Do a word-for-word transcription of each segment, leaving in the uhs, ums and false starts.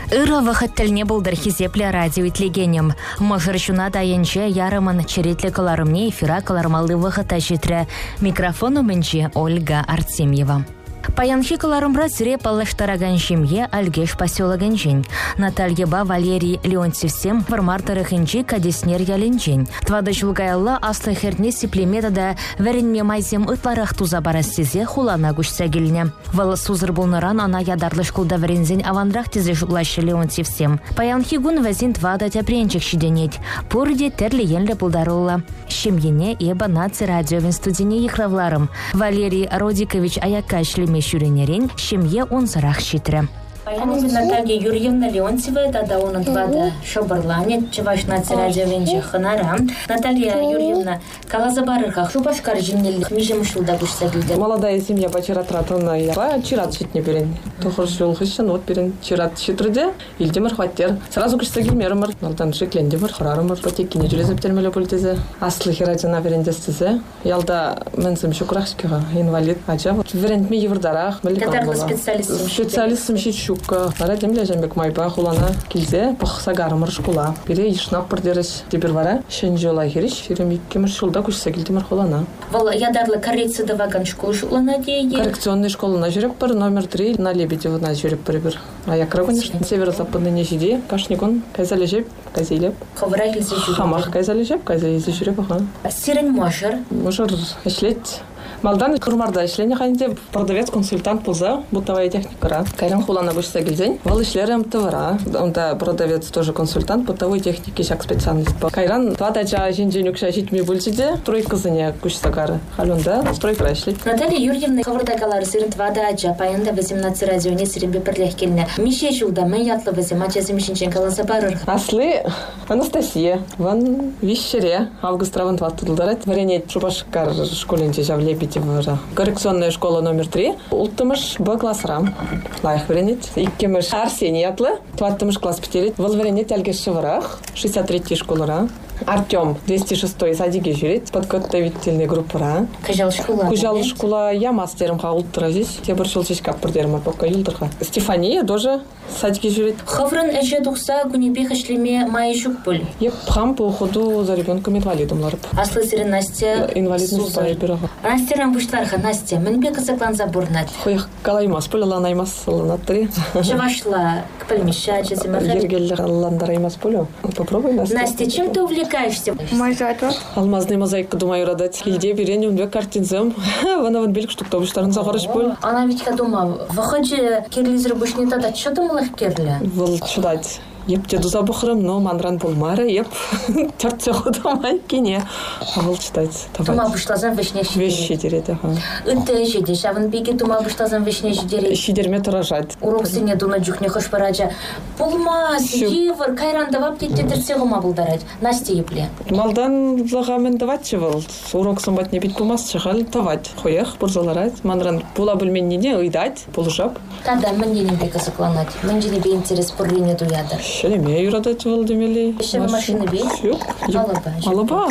Ыра вахаттельне булдыр хизепле радио итлегенем. Можырчуна даянче ярымын черетле каларымне эфира калармалы вахата житре. Микрофону менче Ольга Артемьева. Паянхи каларымра зире паллаштараган жемье альгеш поселоган жень. Натальеба Валерий Леонтьевсем вармартарыхынчи кадеснер яленчень. Твада жулгаялла аслы херне сиплеметада веренме майзем ытларах туза барассизе хулана гушса гильне. Вал сузыр булныран ана ядарлы шкулда верензен авандрах тезе жуглашы Леонтьевсем. Паянхи гун вазин твада тяпренчик шиденеть. Пурде терли енле булдарулла. Шемьене еба наци радиовин студине ихравларым. Валерий Родикович аякашле мешуренерен, семье он зарах щитре. Наталья Юрьевна Леонтьева, да он отвада шобарланет, чеваш наци радиовенче ханара. Наталья Юрьевна, калазабарыхах, шубашкар жиннелих, межем шулда гушса гильдер. Молодая семья бачарат ратана яра, чират щитне берен. Тухор жол хыщан от берен, чират щитрде, илдемер хваттер. Сразу гушса гильмермер, налдан шеклендемер, хрармер, потекине жүрезіп термеле пультезе. Аслы хирадина верендестезе. Ялда менсем шукрахшкига, инвалид, ача. Верент ми еврдарах, меликан специалистом. Специалистом щит Ара демле жамбек майба хулана килзе пахса гармыр школа. Бире ишнап бердерис тибер вара. Шенжола хириш, фиремикке маршулда кушса килдимер хулана. Вал ядарлы коррекция даваган школу шулана дей. Коррекционная школа на жүреп номер три на Лебедева на жүреп бір. А я конечно, северо-западный нежиде, кашникон, кайзалежеп, кайзелеп. Хавра илзе жүреп. Хамах кайзалежеп, кайзелезе жүреп аха. Сирен можер. Можер эшлет. Малдан курмарда эшлене ханде продавец-консультант пулза, бутовая техника. Кайран хулана гушса гильзень. Вал эшлерем товара. Он да продавец тоже консультант бытовой техники, шаг специальность. Кайран твада жа жинженюк шашить ми бульсиде, стройка заня гушса гара. Халюнда стройка эшлет. Наталья Юрьевна хаврда калар сирен твада жа паянда восемнадцать радионе сирен беперлех келне. Мише жулда мен ятлы восем ача земишинчен каласа барыр. Аслы Анастасия, ван вишере август равен тваттылдарат. Варене шубашкар школенче жавлепи. Коррекционная школа номер три. Ултымыш Б классрам. Лайх веренет. Иккемыш Арсений атлы. Тваттымыш класс пятерит. Вал веренет әлгеш шывырах. шестьдесят третья школара. Артем двести шестой садиге жүрет. Подготовительный группара. Кужал школа. Кужал школа. Я мастером ха ултыра здесь. Я борщил чешка продерма пока юлдырха. Стефания тоже садиге жүрет. Хавран эже духса гунебеха шлеме майшук пуль. Я пхам по уходу за ребенком инвалидом ларып. Аслы сирен Настя. Инвалидность своей пирога. Настя рам бушларха Настя. Мен бека заклан заборнат. Хоях калаймас пуль ланаймас ланатри. Чевашла к пальмиша чеземаха. Ергеллер ландараймас пулю. Попробуй Настя. Настя, чем ты увлекаешься? Мозаика. Алмазный мозаика думаю радать. Иде беренем две картинзем. Вона вон белик штук тобуштарын загарыш пуль. Она ведь думала, выходи кирлизер бушнита да что думала в кирле? Вол чудать. Еп те дуза бухрым, но мандран булмара, еп тертсе ходамай кине. А вол читать. Тума буштазан вишне шидерет. Вещи дерет, ага. Инте жидеш, а вон беги тума буштазан вишне шидерет. Шидерме торажать. Урок сыне дуна джухне хош параджа. Пулмас, евр, кайран давап тетте терсе гума булдарать. Настя епле. Малдан лагамен давать чевал. Урок сумбат не бить пулмас, чехал давать. Хоях, бурзаларать. Мандран пула бульмен не уйдать, полушап. Когда мне не бека закланать. Мне не бе интерес пурлине дуяда. Шелеме юрадать волдемели. Еще машины бей? Алаба. Алаба.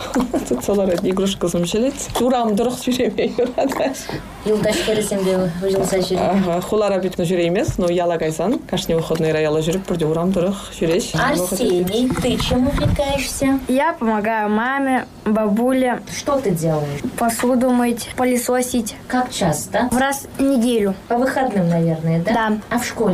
Тут саларат игрушка замшелет. Урам дорог шелеме юрадать. Юлдаш кересемде выжилса жюри. Ага, хулара бит на жюри емес, но яла кайсан. Кашни выходные рояла жюри, пурде урам дорог жюриш. Арсений, ты чем увлекаешься? Я помогаю маме, бабуле. Что ты делаешь? Посуду мыть, пылесосить. Как часто? В раз в неделю. По выходным, наверное, да? Да. А в школе?